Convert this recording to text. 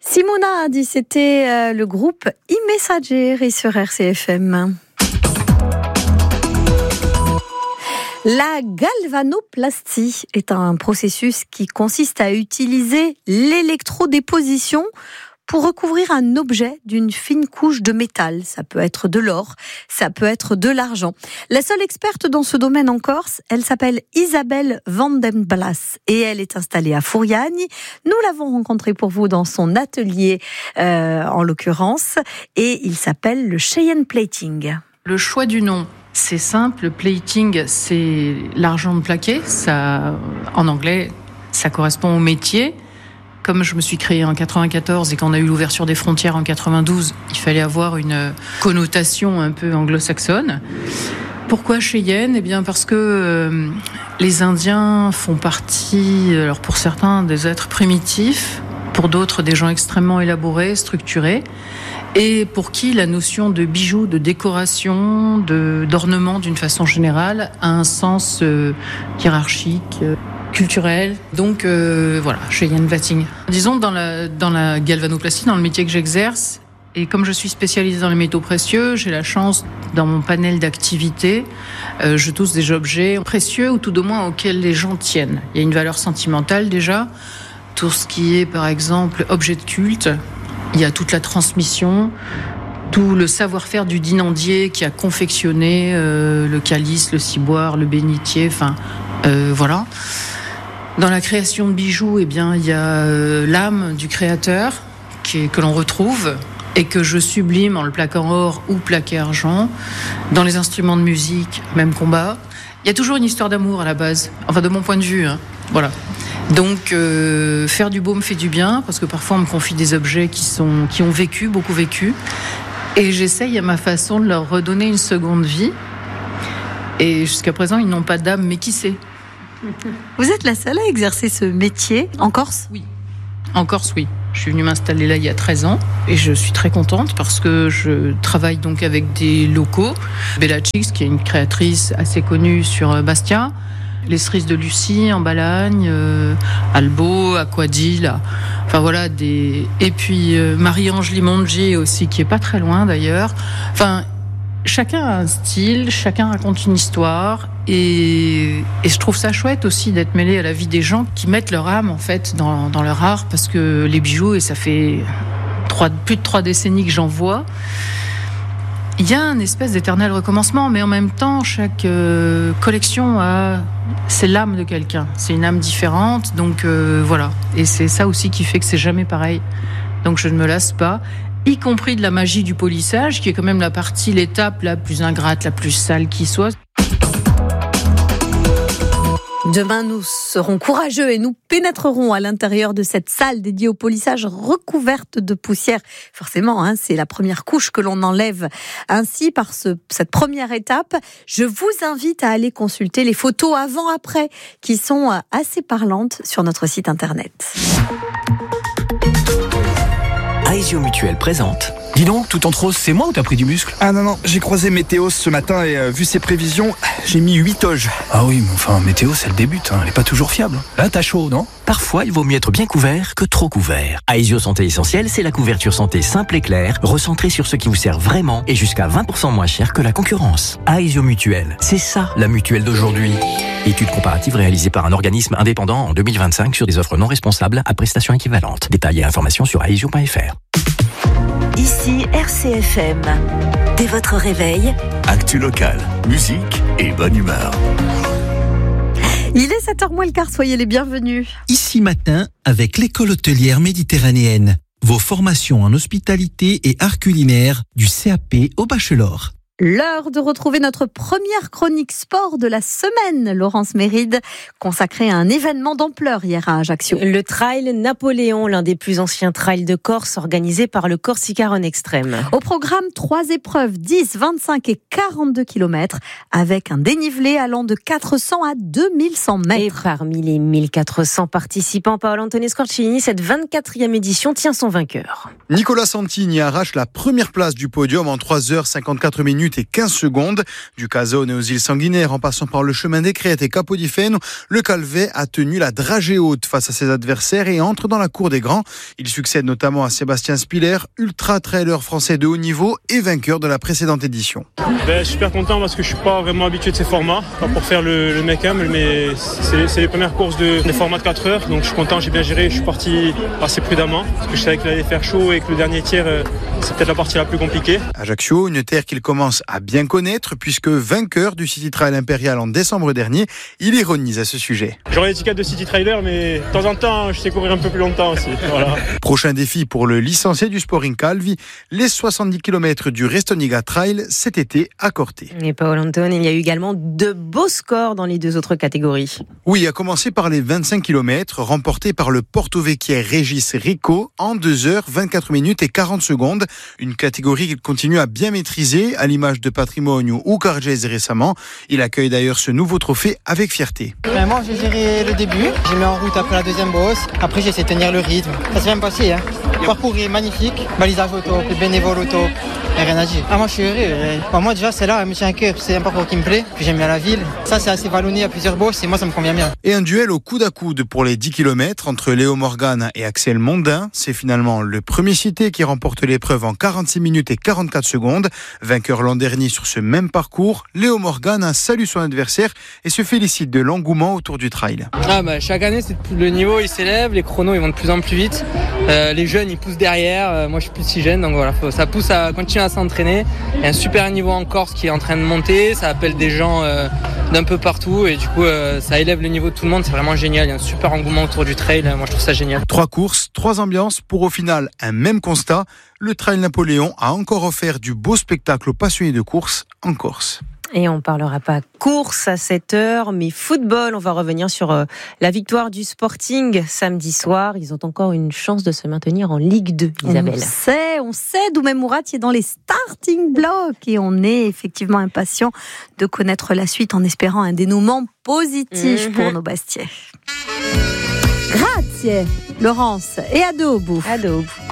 Simona a dit c'était le groupe iMessaggeri sur RCFM. La galvanoplastie est un processus qui consiste à utiliser l'électrodéposition pour recouvrir un objet d'une fine couche de métal. Ça peut être de l'or, ça peut être de l'argent. La seule experte dans ce domaine en Corse, elle s'appelle Isabelle Van den Blas et elle est installée à Fouriagne. Nous l'avons rencontrée pour vous dans son atelier, en l'occurrence, et il s'appelle le Cheyenne Plating. Le choix du nom, c'est simple. Le plating, c'est l'argent de plaqué. Ça, en anglais, ça correspond au métier. Comme je me suis créée en 94 et qu'on a eu l'ouverture des frontières en 92, il fallait avoir une connotation un peu anglo-saxonne. Pourquoi Cheyenne ? Eh bien parce que les Indiens font partie, alors pour certains, des êtres primitifs, pour d'autres des gens extrêmement élaborés, structurés, et pour qui la notion de bijoux, de décoration, d'ornement d'une façon générale a un sens hiérarchique, culturel. Donc voilà, Cheyenne Plating. Disons dans la galvanoplastie, dans le métier que j'exerce, et comme je suis spécialisée dans les métaux précieux, j'ai la chance, dans mon panel d'activités, je touche des objets précieux ou tout au moins auxquels les gens tiennent. Il y a une valeur sentimentale déjà. Tout ce qui est par exemple objet de culte, il y a toute la transmission, tout le savoir-faire du dinandier qui a confectionné le calice, le ciboire, le bénitier, enfin voilà. Dans la création de bijoux, eh bien, il y a l'âme du créateur que l'on retrouve et que je sublime en le plaquant or ou plaqué argent. Dans les instruments de musique, même combat. Il y a toujours une histoire d'amour à la base, enfin de mon point de vue, hein. Voilà. Donc faire du beau me fait du bien parce que parfois on me confie des objets qui ont vécu, beaucoup vécu, et j'essaye à ma façon de leur redonner une seconde vie. Et jusqu'à présent, ils n'ont pas d'âme, mais qui sait ? Vous êtes la seule à exercer ce métier en Corse ? Oui. En Corse, oui. Je suis venue m'installer là il y a 13 ans et je suis très contente parce que je travaille donc avec des locaux. Bella Chicks, qui est une créatrice assez connue sur Bastia, les cerises de Lucie en Balagne, Albo, Aquadil, enfin voilà et puis Marie-Ange Limongi aussi, qui est pas très loin d'ailleurs. Enfin, chacun a un style, chacun raconte une histoire, et je trouve ça chouette aussi d'être mêlé à la vie des gens qui mettent leur âme en fait dans leur art, parce que les bijoux, et ça fait plus de 3 décennies que j'en vois, il y a un espèce d'éternel recommencement, mais en même temps chaque collection c'est l'âme de quelqu'un, c'est une âme différente, donc voilà, et c'est ça aussi qui fait que c'est jamais pareil, donc je ne me lasse pas, y compris de la magie du polissage, qui est quand même l'étape la plus ingrate, la plus sale qui soit. Demain, nous serons courageux et nous pénétrerons à l'intérieur de cette salle dédiée au polissage recouverte de poussière. Forcément, c'est la première couche que l'on enlève ainsi par cette première étape. Je vous invite à aller consulter les photos avant-après qui sont assez parlantes sur notre site internet. Aesio Mutuel présente. Dis donc, tout en rose, c'est moi ou t'as pris du muscle ? Ah non, j'ai croisé Météos ce matin et vu ses prévisions, j'ai mis 8 toges. Ah oui, mais enfin, Météos, elle débute, elle est pas toujours fiable. Là, t'as chaud, non ? Parfois, il vaut mieux être bien couvert que trop couvert. Aesio Santé Essentielle, c'est la couverture santé simple et claire, recentrée sur ce qui vous sert vraiment et jusqu'à 20% moins cher que la concurrence. Aesio Mutuel, c'est ça la mutuelle d'aujourd'hui. Étude comparative réalisée par un organisme indépendant en 2025 sur des offres non responsables à prestations équivalentes. Détails et informations sur aesio.fr. Ici RCFM. Dès votre réveil, actu locale, musique et bonne humeur. Il est 7h moins le quart, soyez les bienvenus. Ici matin, avec l'école hôtelière méditerranéenne. Vos formations en hospitalité et art culinaire du CAP au bachelor. L'heure de retrouver notre première chronique sport de la semaine, Laurence Méride, consacrée à un événement d'ampleur hier à Ajaccio. Le Trail Napoléon, l'un des plus anciens trails de Corse, organisé par le Corsica Run Extrême. Au programme, 3 épreuves, 10, 25 et 42 km, avec un dénivelé allant de 400 à 2100 mètres. Et parmi les 1400 participants, Paolo Antonio Scorcini, cette 24e édition tient son vainqueur. Nicolas Santini arrache la première place du podium en 3h54 minutes minutes et 15 secondes. Du Casone aux îles Sanguinaires, en passant par le chemin des Crêtes et Capodifeno, le Calvet a tenu la dragée haute face à ses adversaires et entre dans la cour des grands. Il succède notamment à Sébastien Spiller, ultra-trailer français de haut niveau et vainqueur de la précédente édition. Je suis super content parce que je suis pas vraiment habitué de ces formats, pas pour faire le mec humble, mais c'est les premières courses de format de 4 heures, donc je suis content, j'ai bien géré, je suis parti assez prudemment, parce que je savais qu'il allait faire chaud et que le dernier tiers, c'est peut-être la partie la plus compliquée. Ajaccio, une terre qu'il commence à bien connaître, puisque vainqueur du City Trail Impérial en décembre dernier, il ironise à ce sujet. J'aurais l'étiquette de City Trailer, mais de temps en temps, je sais courir un peu plus longtemps aussi. Voilà. Prochain défi pour le licencié du Sporting Calvi, les 70 km du Restoniga Trail cet été à Corté. Et Paul Anton, il y a eu également de beaux scores dans les 2 autres catégories. Oui, à commencer par les 25 km remportés par le Porto-Vecchia Régis Rico en 2h, 24 minutes et 40 secondes. Une catégorie qu'il continue à bien maîtriser, à l'image de Patrimonio ou Cargese récemment. Il accueille d'ailleurs ce nouveau trophée avec fierté. Moi, j'ai géré le début. J'ai mis en route après la deuxième bosse. Après, j'ai essayé de tenir le rythme. Ça s'est bien passé. Le parcours est magnifique. Balisage auto, plus bénévole auto. Et rien à dire. Moi, je suis heureux. Moi, déjà, c'est là, elle me tient à cœur. C'est un parcours qui me plaît. Puis j'aime bien la ville. Ça, c'est assez vallonné à plusieurs bosses et moi, ça me convient bien. Et un duel au coude à coude pour les 10 km entre Léo Morgan et Axel Mondin. C'est finalement le premier cité qui remporte l'épreuve en 46 minutes et 44 secondes. Vainqueur l'an dernier sur ce même parcours, Léo Morgan salue son adversaire et se félicite de l'engouement autour du trail. Chaque année, le niveau il s'élève, les chronos ils vont de plus en plus vite. Les jeunes ils poussent derrière. Moi, je suis plus si jeune, donc voilà, ça pousse à continuer à s'entraîner. Il y a un super niveau en Corse qui est en train de monter. Ça appelle des gens d'un peu partout et du coup, ça élève le niveau de tout le monde. C'est vraiment génial. Il y a un super engouement autour du trail. Moi, je trouve ça génial. 3 courses, 3 ambiances pour au final un même constat. Le Trail Napoléon a encore offert du beau spectacle aux passionnés de course en Corse. Et on ne parlera pas course à cette heure, mais football. On va revenir sur la victoire du Sporting samedi soir. Ils ont encore une chance de se maintenir en Ligue 2, Isabelle. On sait Doumé Mourad est dans les starting blocks et on est effectivement impatient de connaître la suite en espérant un dénouement positif pour nos Bastiais. Grazie, Laurence, et à Adobu.